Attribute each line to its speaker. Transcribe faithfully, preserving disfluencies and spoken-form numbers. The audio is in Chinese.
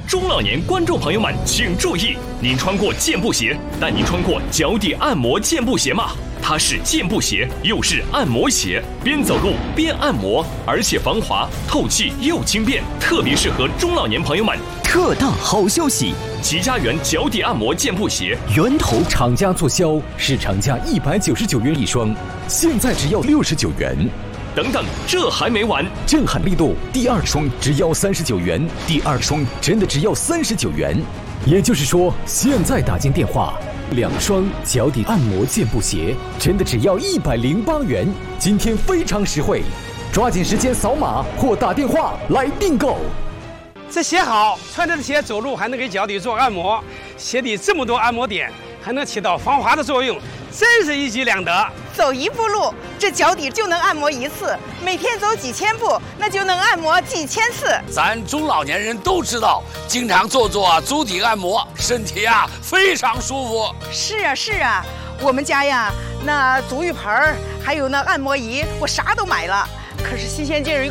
Speaker 1: 中老年观众朋友们请注意，您穿过健步鞋，但您穿过脚底按摩健步鞋吗？它是健步鞋，又是按摩鞋，边走路边按摩，而且防滑、透气又轻便，特别适合中老年朋友们。
Speaker 2: 特大好消息！
Speaker 1: 齐家园脚底按摩健步鞋
Speaker 2: 源头厂家促销，市场价一百九十九元一双，现在只要六十九元。
Speaker 1: 等等，这还没完！
Speaker 2: 震撼力度，第二双只要三十九元，第二双真的只要三十九元。也就是说，现在打进电话，两双脚底按摩健步鞋真的只要一百零八元。今天非常实惠，抓紧时间扫码或打电话来订购。
Speaker 3: 这鞋好，穿着鞋走路还能给脚底做按摩，鞋底这么多按摩点，还能起到防滑的作用，真是一举两得。
Speaker 4: 走一步路，这脚底就能按摩一次；每天走几千步，那就能按摩几千次。
Speaker 5: 咱中老年人都知道，经常做做足底按摩，身体啊非常舒服。
Speaker 4: 是啊是啊，我们家呀，那足浴盆还有那按摩仪，我啥都买了。可是新鲜劲儿